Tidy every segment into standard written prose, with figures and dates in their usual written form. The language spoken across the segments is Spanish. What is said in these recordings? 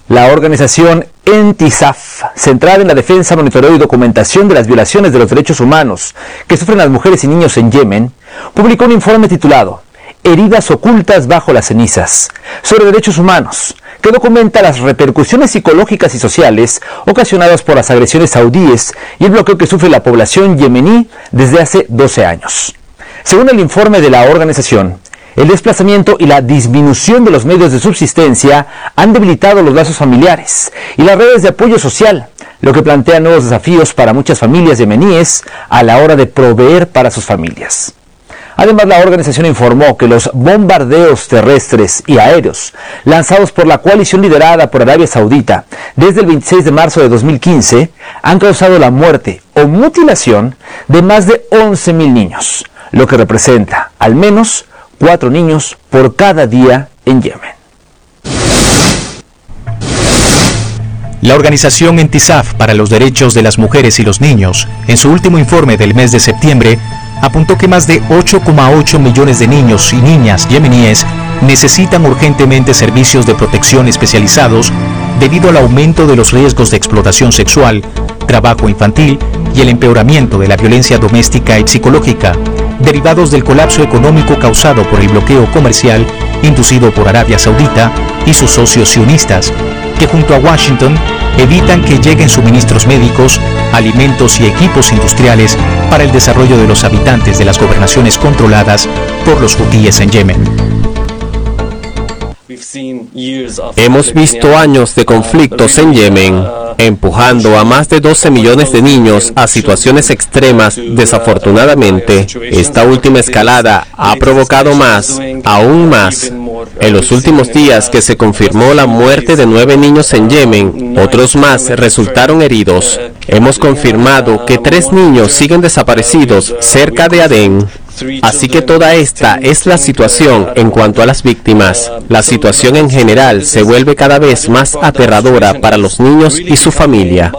La organización ENTISAF, centrada en la defensa, monitoreo y documentación de las violaciones de los derechos humanos que sufren las mujeres y niños en Yemen, publicó un informe titulado Heridas ocultas bajo las cenizas, sobre derechos humanos, que documenta las repercusiones psicológicas y sociales ocasionadas por las agresiones saudíes y el bloqueo que sufre la población yemení desde hace 12 años. Según el informe de la organización, el desplazamiento y la disminución de los medios de subsistencia han debilitado los lazos familiares y las redes de apoyo social, lo que plantea nuevos desafíos para muchas familias yemeníes a la hora de proveer para sus familias. Además, la organización informó que los bombardeos terrestres y aéreos lanzados por la coalición liderada por Arabia Saudita desde el 26 de marzo de 2015 han causado la muerte o mutilación de más de 11.000 niños, lo que representa al menos 4 niños por cada día en Yemen. La organización ENTISAF para los derechos de las mujeres y los niños, en su último informe del mes de septiembre, apuntó que más de 8,8 millones de niños y niñas yemeníes necesitan urgentemente servicios de protección especializados debido al aumento de los riesgos de explotación sexual, trabajo infantil y el empeoramiento de la violencia doméstica y psicológica, derivados del colapso económico causado por el bloqueo comercial inducido por Arabia Saudita y sus socios sionistas, que junto a Washington evitan que lleguen suministros médicos, alimentos y equipos industriales para el desarrollo de los habitantes de las gobernaciones controladas por los hutíes en Yemen. Hemos visto años de conflictos en Yemen, empujando a más de 12 millones de niños a situaciones extremas. Desafortunadamente, esta última escalada ha provocado aún más. En los últimos días que se confirmó la muerte de 9 niños en Yemen, otros más resultaron heridos. Hemos confirmado que 3 niños siguen desaparecidos cerca de Adén. Así que toda esta es la situación en cuanto a las víctimas. La situación en general se vuelve cada vez más aterradora para los niños y su familia.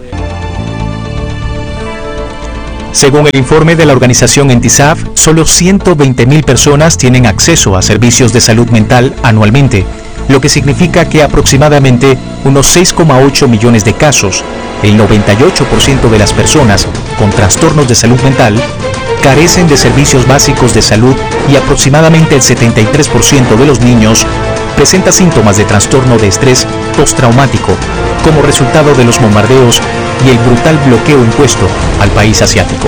Según el informe de la organización ENTISAF, solo 120.000 personas tienen acceso a servicios de salud mental anualmente, lo que significa que aproximadamente unos 6,8 millones de casos, el 98% de las personas con trastornos de salud mental, carecen de servicios básicos de salud y aproximadamente el 73% de los niños presenta síntomas de trastorno de estrés postraumático como resultado de los bombardeos y el brutal bloqueo impuesto al país asiático.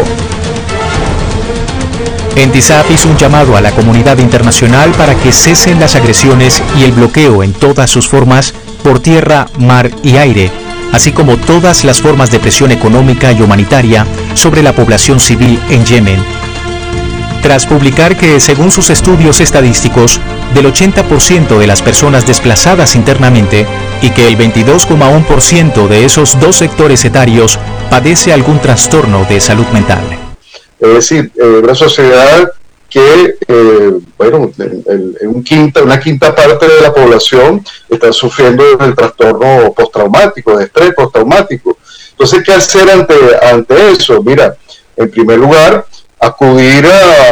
ENTISAF hizo un llamado a la comunidad internacional para que cesen las agresiones y el bloqueo en todas sus formas por tierra, mar y aire, así como todas las formas de presión económica y humanitaria sobre la población civil en Yemen. Tras publicar que, según sus estudios estadísticos, del 80% de las personas desplazadas internamente y que el 22,1% de esos dos sectores etarios padece algún trastorno de salud mental. Es decir, una sociedad que, una quinta parte de la población está sufriendo el trastorno postraumático, de estrés postraumático. Entonces, ¿qué hacer ante eso? Mira, en primer lugar, acudir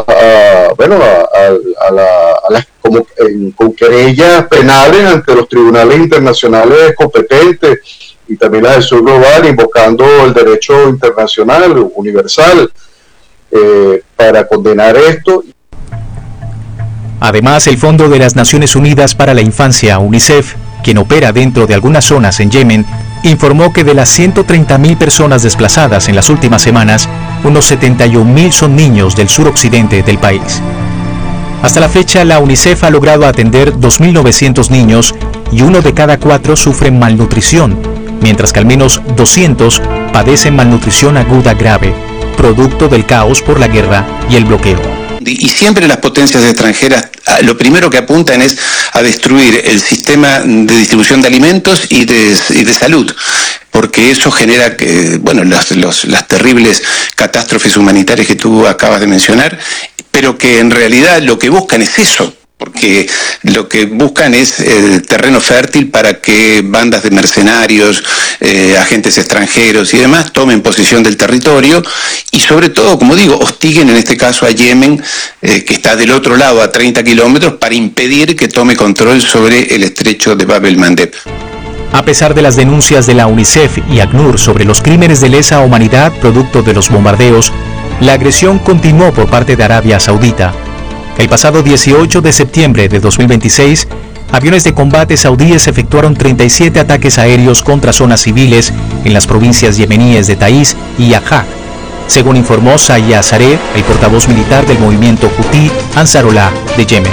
con querellas penales ante los tribunales internacionales competentes y también la del Sur Global, invocando el derecho internacional universal para condenar esto. Además, el Fondo de las Naciones Unidas para la Infancia, UNICEF, quien opera dentro de algunas zonas en Yemen, informó que de las 130.000 personas desplazadas en las últimas semanas, unos 71.000 son niños del suroccidente del país. Hasta la fecha, la UNICEF ha logrado atender 2.900 niños y 1 de cada 4 sufren malnutrición, mientras que al menos 200 padecen malnutrición aguda grave, producto del caos por la guerra y el bloqueo. Y siempre las potencias extranjeras lo primero que apuntan es a destruir el sistema de distribución de alimentos y de salud, porque eso genera las terribles catástrofes humanitarias que tú acabas de mencionar, pero que en realidad lo que buscan es eso. Porque lo que buscan es terreno fértil para que bandas de mercenarios, agentes extranjeros y demás tomen posesión del territorio y sobre todo, como digo, hostiguen en este caso a Yemen, que está del otro lado a 30 kilómetros, para impedir que tome control sobre el estrecho de Bab el Mandeb. A pesar de las denuncias de la UNICEF y ACNUR sobre los crímenes de lesa humanidad producto de los bombardeos, la agresión continuó por parte de Arabia Saudita. El pasado 18 de septiembre de 2026, aviones de combate saudíes efectuaron 37 ataques aéreos contra zonas civiles en las provincias yemeníes de Taiz y Ajaj, según informó Zahia Saree, el portavoz militar del movimiento Houthi Ansarullah de Yemen.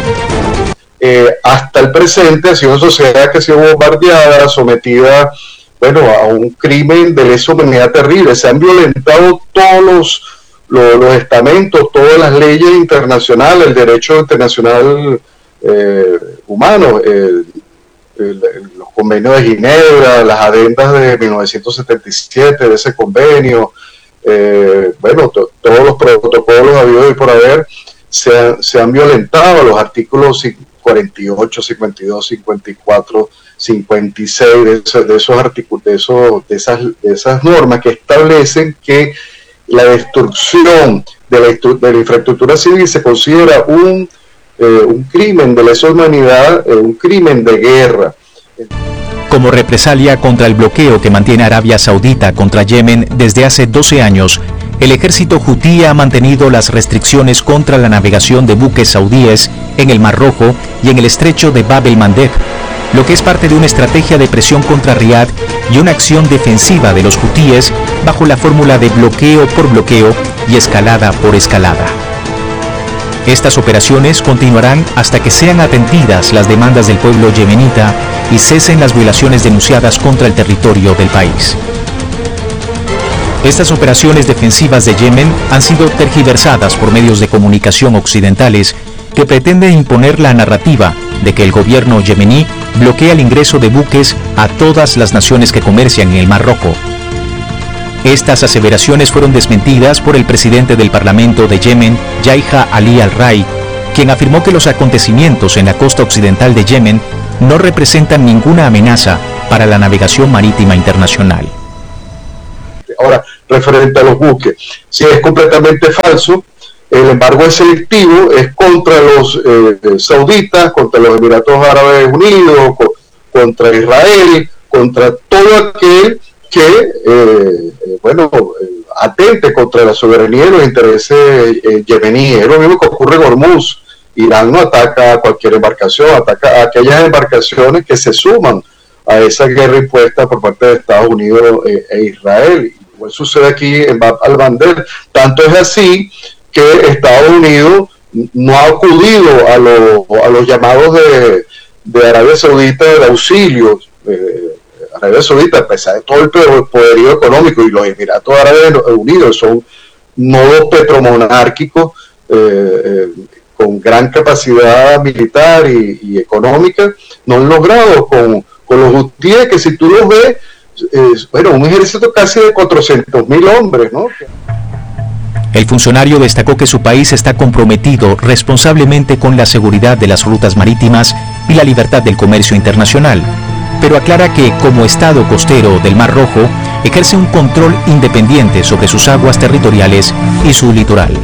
Hasta el presente ha sido una sociedad que ha sido bombardeada, sometida, a un crimen de lesa humanidad terrible. Se han violentado todos los estamentos, todas las leyes internacionales, el derecho internacional humano, los convenios de Ginebra, las adendas de 1977 de ese convenio, todos los protocolos habidos y por haber se han violentado, los artículos 48, 52, 54, 56 de esos artículos, de esas normas que establecen que la destrucción de la infraestructura civil se considera un crimen de lesa humanidad, un crimen de guerra. Como represalia contra el bloqueo que mantiene Arabia Saudita contra Yemen desde hace 12 años, el ejército hutí ha mantenido las restricciones contra la navegación de buques saudíes en el Mar Rojo y en el estrecho de Bab el-Mandeb, lo que es parte de una estrategia de presión contra Riad y una acción defensiva de los hutíes bajo la fórmula de bloqueo por bloqueo y escalada por escalada. Estas operaciones continuarán hasta que sean atendidas las demandas del pueblo yemenita y cesen las violaciones denunciadas contra el territorio del país. Estas operaciones defensivas de Yemen han sido tergiversadas por medios de comunicación occidentales que pretenden imponer la narrativa de que el gobierno yemení bloquea el ingreso de buques a todas las naciones que comercian en el Mar Rojo. Estas aseveraciones fueron desmentidas por el presidente del Parlamento de Yemen, Yahya Ali al-Rai, quien afirmó que los acontecimientos en la costa occidental de Yemen no representan ninguna amenaza para la navegación marítima internacional. Ahora, referente a los buques, sí, es completamente falso. El embargo es selectivo, es contra los sauditas, contra los Emiratos Árabes Unidos, contra Israel, contra todo aquel que atente contra la soberanía y los intereses yemeníes. Es lo mismo que ocurre en Hormuz. Irán no ataca a cualquier embarcación, ataca a aquellas embarcaciones que se suman a esa guerra impuesta por parte de Estados Unidos e Israel. Igual sucede aquí en Bab al-Mandeb. Tanto es así que Estados Unidos no ha acudido a los llamados de Arabia Saudita de auxilio. Arabia Saudita, a pesar de todo el poderío económico, y los Emiratos Árabes Unidos son nodos petromonárquicos con gran capacidad militar y económica, no han logrado con los hutíes, que si tú los ves, un ejército casi de 400.000 hombres, ¿no? El funcionario destacó que su país está comprometido responsablemente con la seguridad de las rutas marítimas y la libertad del comercio internacional, pero aclara que, como Estado costero del Mar Rojo, ejerce un control independiente sobre sus aguas territoriales y su litoral.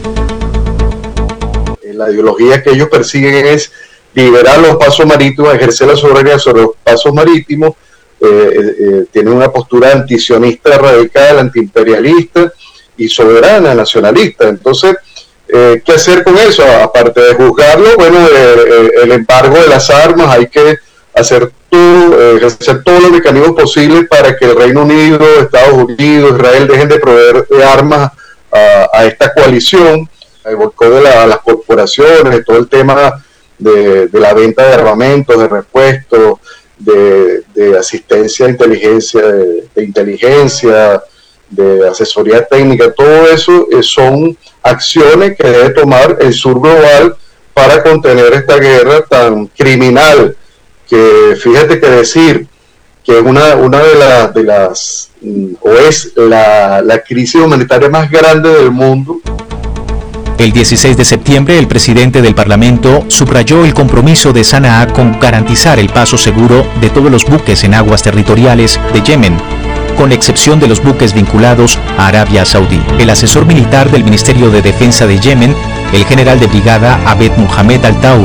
La ideología que ellos persiguen es liberar los pasos marítimos, ejercer la soberanía sobre los pasos marítimos. Tienen una postura antisionista radical, antiimperialista y soberana, nacionalista. Entonces, ¿qué hacer con eso? Aparte de juzgarlo, el embargo de las armas, hay que hacer todos los mecanismos posibles para que el Reino Unido, Estados Unidos, Israel dejen de proveer de armas a esta coalición, el boicot de las corporaciones, todo el tema de la venta de armamentos, de repuestos, de asistencia de inteligencia, de asesoría técnica. Todo eso son acciones que debe tomar el sur global para contener esta guerra tan criminal, que fíjate que decir que es una de las o es la crisis humanitaria más grande del mundo. El 16 de septiembre, el presidente del Parlamento subrayó el compromiso de Sanaa con garantizar el paso seguro de todos los buques en aguas territoriales de Yemen, con excepción de los buques vinculados a Arabia Saudí. El asesor militar del Ministerio de Defensa de Yemen, el general de brigada Abed Mohamed Al-Taur,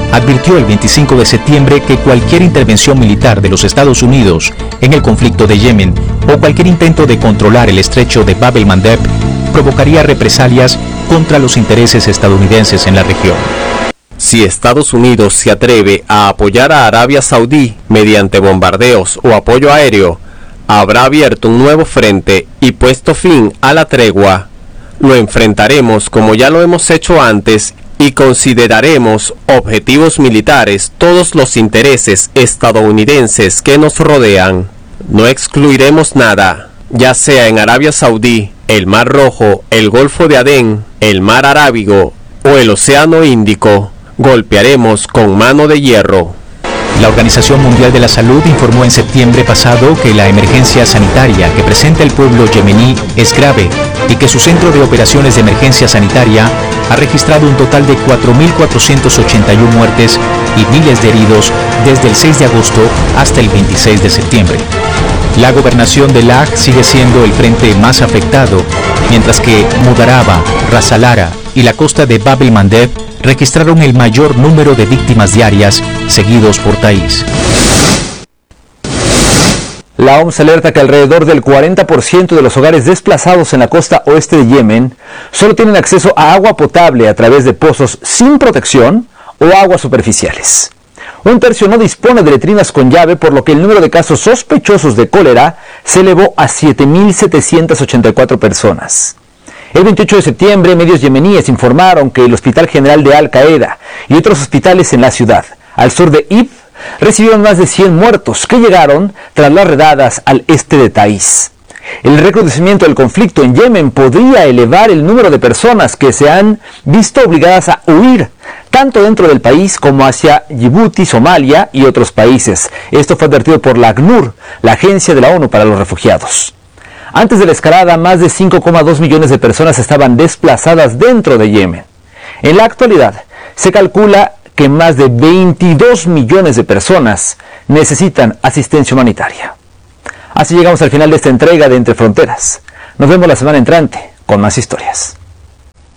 advirtió el 25 de septiembre que cualquier intervención militar de los Estados Unidos en el conflicto de Yemen o cualquier intento de controlar el estrecho de Bab el-Mandeb provocaría represalias contra los intereses estadounidenses en la región. Si Estados Unidos se atreve a apoyar a Arabia Saudí mediante bombardeos o apoyo aéreo, habrá abierto un nuevo frente y puesto fin a la tregua. Lo enfrentaremos como ya lo hemos hecho antes y consideraremos objetivos militares todos los intereses estadounidenses que nos rodean. No excluiremos nada, ya sea en Arabia Saudí, el Mar Rojo, el Golfo de Adén, el Mar Arábigo o el Océano Índico. Golpearemos con mano de hierro. La Organización Mundial de la Salud informó en septiembre pasado que la emergencia sanitaria que presenta el pueblo yemení es grave y que su centro de operaciones de emergencia sanitaria ha registrado un total de 4.481 muertes y miles de heridos desde el 6 de agosto hasta el 26 de septiembre. La gobernación de Laj sigue siendo el frente más afectado, mientras que Mudaraba, Ras Al-Hara y la costa de Bab el-Mandeb registraron el mayor número de víctimas diarias, seguidos por Taiz. La OMS alerta que alrededor del 40% de los hogares desplazados en la costa oeste de Yemen solo tienen acceso a agua potable a través de pozos sin protección o aguas superficiales. Un tercio no dispone de letrinas con llave, por lo que el número de casos sospechosos de cólera se elevó a 7.784 personas. El 28 de septiembre, medios yemeníes informaron que el Hospital General de Al-Qaeda y otros hospitales en la ciudad, al sur de Ib, recibieron más de 100 muertos que llegaron tras las redadas al este de Taiz. El recrudecimiento del conflicto en Yemen podría elevar el número de personas que se han visto obligadas a huir, tanto dentro del país como hacia Djibouti, Somalia y otros países. Esto fue advertido por la ACNUR, la Agencia de la ONU para los Refugiados. Antes de la escalada, más de 5,2 millones de personas estaban desplazadas dentro de Yemen. En la actualidad, se calcula que más de 22 millones de personas necesitan asistencia humanitaria. Así llegamos al final de esta entrega de Entre Fronteras. Nos vemos la semana entrante con más historias.